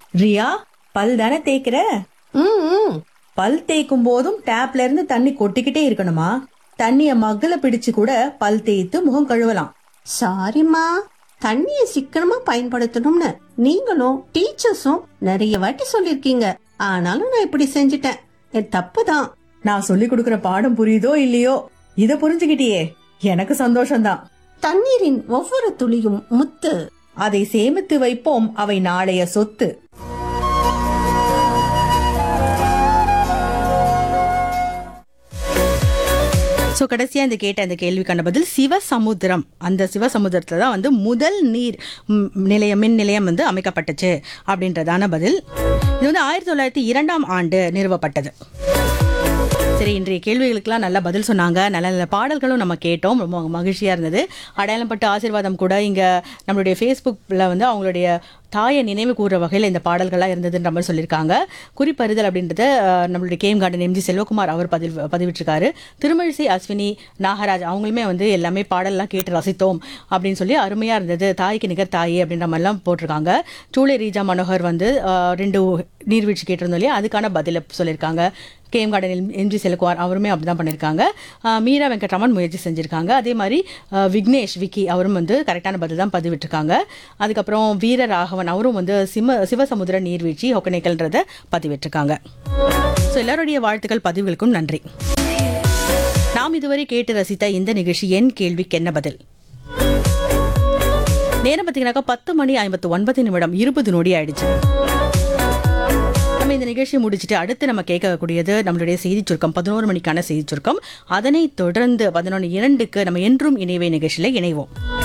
ரியா, பல் தானே தேய்க்கிற? ம் பல் தேய்க்கும் போதும் டேப்ல இருந்து தண்ணி கொட்டிக்கிட்டே இருக்கணுமா? தண்ணிய மக்குல பிடிச்சு கூட பல் தேய்த்து முகம் கழுவலாம். சாரிம்மா, தண்ணியை சிக்கனமா பயன்படுத்தணும்னு நீங்களும் டீச்சர்ஸும் நிறைய வாட்டி சொல்லிருக்கீங்க. ஆனாலும் நான் இப்படி செஞ்சிட்டேன். என் தப்புதான். நான் சொல்லி கொடுக்கற பாடம் புரியுதோ இல்லையோ, இத புரிஞ்சுக்கிட்டியே, எனக்கு சந்தோஷம்தான். தண்ணீரின் ஒவ்வொரு துளியும் முத்து. அதை சேமித்து வைப்போம், அவை நாளைய சொத்து. ஸோ கடைசியாக இந்த கேட்ட அந்த கேள்விக்கான பதில் சிவசமுத்திரம். அந்த சிவசமுத்திரத்தில் தான் வந்து முதல் நீர் நிலையம், மின் நிலையம் வந்து அமைக்கப்பட்டுச்சு அப்படின்றதான பதில். இது வந்து 1902 நிறுவப்பட்டது. சரி, இன்றைய கேள்விகளுக்கெல்லாம் நல்லா பதில் சொன்னாங்க. நல்ல நல்ல பாடல்களும் நம்ம கேட்டோம். ரொம்ப மகிழ்ச்சியாக இருந்தது. அடையாளம் பட்டு ஆசீர்வாதம் கூட இங்கே நம்மளுடைய ஃபேஸ்புக்கில் வந்து அவங்களுடைய தாயை நினைவு கூறுற வகையில் இந்த பாடல்கள்லாம் இருந்ததுன்ற மாதிரி சொல்லியிருக்காங்க. குறிப்பறிதல் அப்படின்றத நம்மளுடைய கேம் கார்டன் எம்ஜி செல்வகுமார் அவர் பதிவிட்டிருக்காரு. திருமழிசை அஸ்வினி நாகராஜ் அவங்களுமே வந்து எல்லாமே பாடல்லாம் கேட்டு ரசித்தோம் அப்படின்னு சொல்லி அருமையாக இருந்தது, தாய்க்கு நிகர் தாயே அப்படின்ற மாதிரிலாம் போட்டிருக்காங்க. சூளை ரீஜா மனோகர் வந்து 2 நீர்வீழ்ச்சி கேட்டிருந்தோம் இல்லையா, அதுக்கான பதிலை சொல்லியிருக்காங்க. கேம் கார்டன் எம்ஜி செல்வகுமார் அவருமே அப்படி தான் பண்ணியிருக்காங்க. மீரா வெங்கட்ராமன் முயற்சி செஞ்சுருக்காங்க. அதே மாதிரி விக்னேஷ் விக்கி அவரும் வந்து கரெக்டான பதில் தான் பதிவிட்டிருக்காங்க. அதுக்கப்புறம் வீர ராகவன் அவரும் வந்து சிவசமுத்திர நீர்வீழ்ச்சி ஒகேனக்கல்ன்றதை பதிவிட்டிருக்காங்க. ஸோ எல்லாருடைய வாழ்த்துக்கள் பதிவுகளுக்கும் நன்றி. நாம் இதுவரை கேட்டு ரசித்த இந்த நிகழ்ச்சி என் கேள்விக்கு என்ன பதில். நேரம் பார்த்தீங்கன்னாக்கா 10:59 20 நொடி ஆயிடுச்சு. நம்ம இந்த நிகழ்ச்சியை முடிச்சுட்டு அடுத்து நம்ம கேட்கக்கூடியது நம்மளுடைய செய்தி சுருக்கம், 11 மணிக்கான செய்தி சுருக்கம். அதனை தொடர்ந்து 11:02 நம்ம என்றும் இணைவே நிகழ்ச்சியில் இணைவோம்.